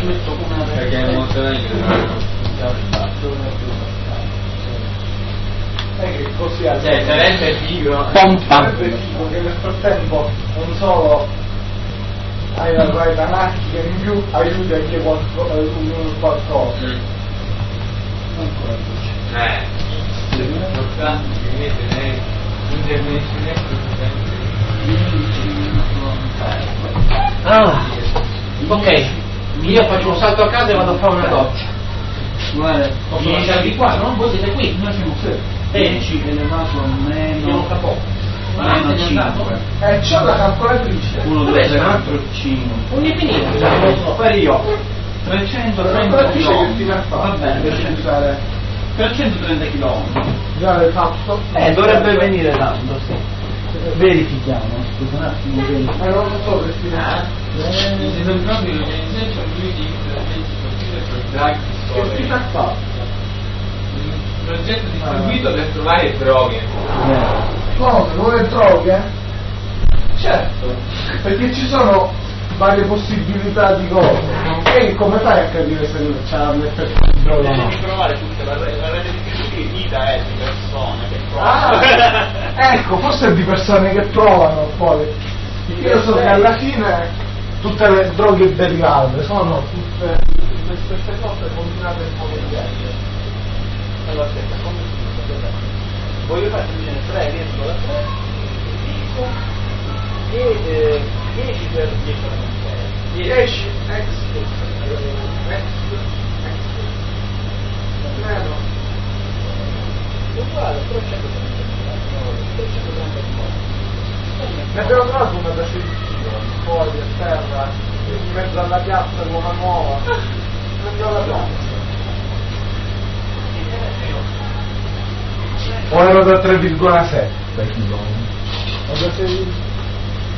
ci metto una perché è molto meglio che così è. cioè sarebbe figo Sarebbe figo che nel frattempo non solo hai la anarchica in più, aiuti anche qualcosa. importante che tenere intervenzione ok, io faccio un salto a casa e vado a fare una doccia. Guarda, Finisce di qua, no? Voi siete qui. noi siamo 10 elevato a Siamo meno tra poco. meno 5. C'ho la calcolatrice. 1, 2, 3, 4, 5. Un infinito. Posso fare io 330 che ti km. Va bene, per usare. 330 km. Già l'hai fatto? Dovrebbe venire tanto, sì. Verifichiamo, scusa un attimo. Non lo so perché se non proprio l'organizzazione lui di che ti ha fatto? un progetto distribuito per trovare prove Come? Nuove droghe? Certo, perché ci sono varie possibilità di cose. E come fai a capire se c'ha l'effetto di droga o no? Devi provare tutta la rete di vita è di persone che provano. Ecco, forse è di persone che provano poi. Io so che alla fine tutte le droghe derivate sono tutte le stesse cose combinate in modo diverso. Allora aspetta, come si dice? Voglio fare 3,3 e 10 per 10 10 x meno uguale 330 ne abbiamo trovato una da 16 kg poi a terra in mezzo alla piazza Roma Nuova non la piazza o ero da 3,7 kg o da 6